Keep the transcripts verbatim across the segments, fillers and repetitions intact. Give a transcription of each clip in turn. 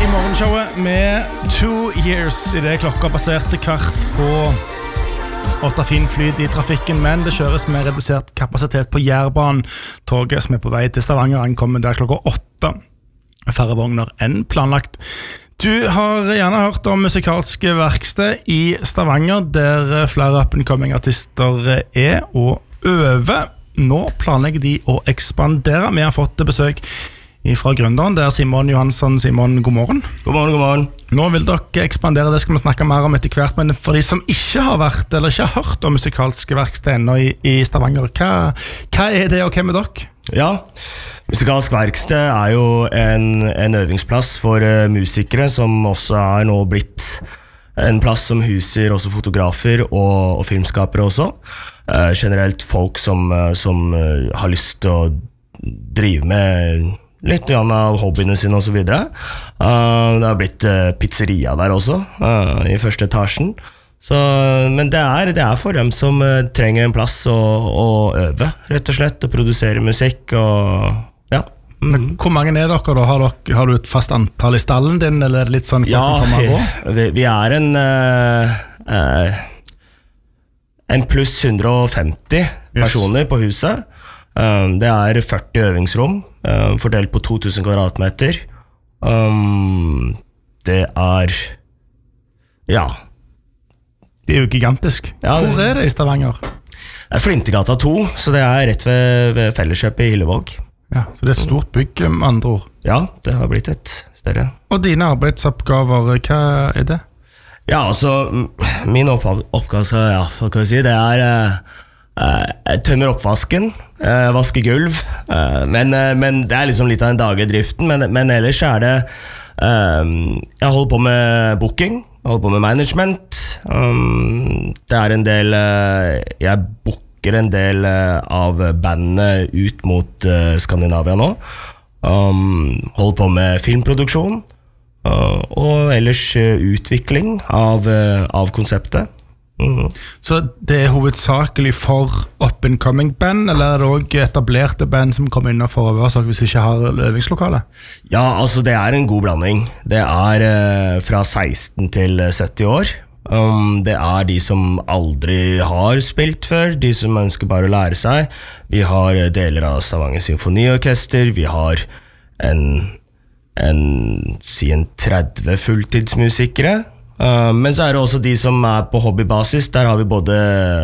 I morgenshowet med Two Years I det klokka baserte kvart på åtte fin flyt I trafikken, men det kjøres med redusert kapasitet på Jærbanen. Toget som er på vei til Stavanger ankommer der klokka åtte. Færre vogner enn planlagt. Du har gjerne hørt om musikalske verksted I Stavanger, der flere up-and-coming artister er og øver. Nå planlegger de å ekspandere. Vi har fått besøk fra gründeren, det er Simon Johansson. Simon, god morgen. God morgen, god morgen. Nå vil dere ekspandere, det skal vi snakke mer om etter hvert, men for de som ikke har vært eller ikke har hørt om musikalske verksted ennå I, I Stavanger, hva, hva er det og hvem er dere? Ja, musikalsk verksted er jo en, en øvingsplass for uh, musikere som også er nå blitt en plass som huser også fotografer og, og filmskapere også. Uh, generelt folk som, uh, som uh, har lyst til å drive med litt av hobbyene sine og så videre. Uh, det har blitt uh, pizzeria der også, uh, I første etasjen. Så, men det er, det er for dem som uh, trenger en plass å, å øve, rett og slett, og produsere musikk. Og, ja. Mm. Hvor mange er dere da? Har, dere, har du et fast antall I stallen din, eller litt sånn? Ja, vi, vi er en, uh, uh, en pluss hundre og femti personer yes. På huset. Um, det er førti øvingsrom uh, fordelt på to tusen kvadratmeter. Um, det er ja. Det er jo gigantisk. Ja, Hvor er det I Stavanger? Det er Flintegata to, så det er rett ved, ved Felleskjøpet I Hillevåg. Ja, så det er stort bygg med andre ord. Ja, det har blitt et større. Og dine arbeidsoppgaver, hva er det? Ja, altså, min oppgave, ja, hva kan jeg si, det er uh, uh, tømmer oppvasken, uh, vaske gulv, uh, men, uh, men det er liksom litt av en dag I driften, men, men ellers er det, uh, jeg holder på med booking, jeg holder på med management, um, det er en del, uh, jeg booker en del uh, av bandene ut mot uh, Skandinavia nå, um, holder på med filmproduksjon, uh, og ellers uh, utvikling av, uh, av konseptet. Mm. Så det er hovedsakelig for up-and-coming band, eller er det også etablerte band som kommer inn for å øve seg hvis de ikke har øvingslokale? Ja, altså det er en god blanding. Det er uh, fra seksten til sytti år. Um, det er de som aldri har spilt før, de som ønsker bare å lære seg. Vi har deler av Stavanger Symfoniorkester, vi har en, en, si en tretti fulltidsmusikere. Uh, men så er det også de som er på hobbybasis. Der har vi både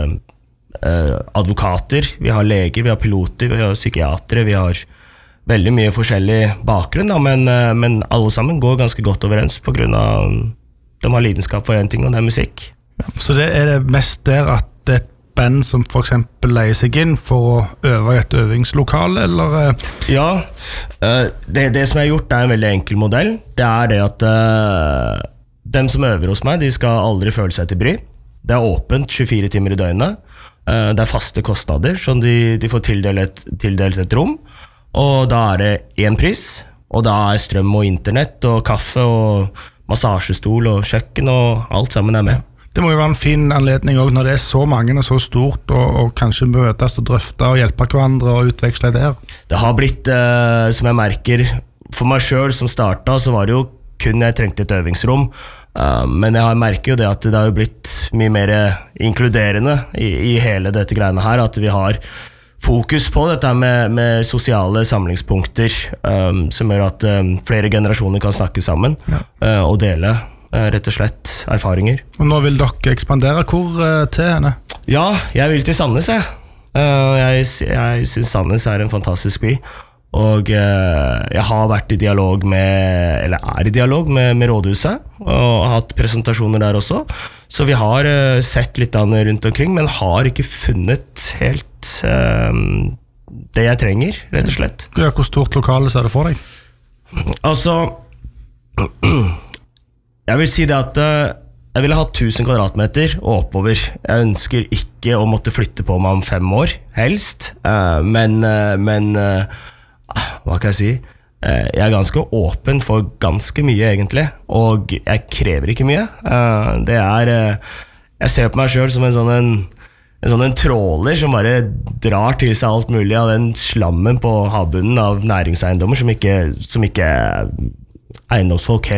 uh, advokater, vi har leger, vi har piloter, vi har psykiatere, vi har veldig mye forskjellig bakgrunn, da, men, uh, men alle sammen går ganske godt overens på grunn av de har lidenskap for en ting, og det er musikk. Ja, så det er det mest der at det er et band som for eksempel leier seg inn for å øve I et øvingslokale, eller? Uh... Ja, uh, det, det som jeg har gjort er en veldig enkel modell. Det er det at uh, dem som øver hos meg, de skal aldri føle seg til bry. Det er åpent tjuefire timer I døgnet. Det er faste kostnader, så de, de får tildelt et, tildelt et rom. Og da er det en pris, og da er strøm og internett og kaffe og massasjestol og kjøkken og alt sammen er med. Det må jo være en fin anledning også når det er så mange og så stort, og, og kanskje møtes og drøfte og hjelpe hverandre og utveksle det her. Det har blitt, uh, som jeg merker, for meg selv som startet, så var det jo kun jeg trengte et øvingsrom. Uh, men jeg har merket jo det at det har jo blitt mye mer inkluderende I, I hele dette greiene her, at vi har fokus på dette med, med sosiale samlingspunkter um, som gjør at um, flere generasjoner kan snakke sammen ja. uh, og dele uh, rett og slett erfaringer. Og nå vil dere ekspandere, hvor uh, til henne? Ja, jeg vil til Sandnes jeg. Uh, jeg, jeg synes Sandnes er en fantastisk by. Og eh, jeg har vært I dialog med, eller er I dialog med, med rådhuset, og har hatt presentasjoner der også. Så vi har eh, sett litt an rundt omkring, men har ikke funnet helt eh, det jeg trenger, rett og slett. Ja, hvor stort lokale ser det for deg? Altså, jeg vil si det at eh, jeg ville ha tusen kvadratmeter og oppover. Jeg ønsker ikke å måtte flytte på meg om fem år, helst, eh, men... Eh, men eh, hva kan jeg si? Jeg er ganske åpen for ganske mye egentlig, og jeg krever ikke mye. Det er, jeg ser på meg selv som en sånn en, en sånn en tråler som bare drar til seg alt mulig av den slammen på havbunnen av næringseiendommer som ikke, som ikke eiendomsfolk helt